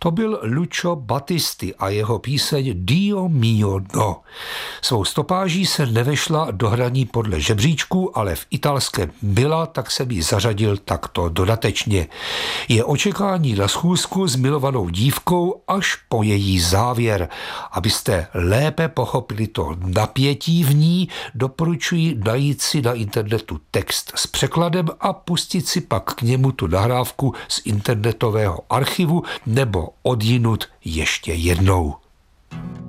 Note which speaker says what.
Speaker 1: To byl Lucio Battisti a jeho píseň Dio mio no. Svou stopáží se nevešla do hraní podle žebříčku, ale v italském byla, tak jsem ji zařadil takto dodatečně. Je očekání na schůzku s milovanou dívkou až po její závěr. Abyste lépe pochopili to napětí v ní, doporučuji najít si na internetu text s překladem a pustit si pak k němu tu nahrávku z internetového archivu nebo odjinud ještě jednou.